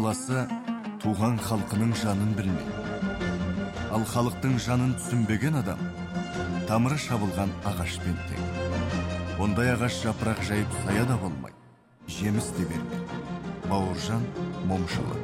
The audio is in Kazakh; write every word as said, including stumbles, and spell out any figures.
баласы туған халқының жанын білмей, ал халықтың жанын түсінбеген адам тамыры шабылған ағашпен тең. Ондай ағаш жапырақ жайып сая да болмай, жеміс те бермей. Бауыржан Момышұлы.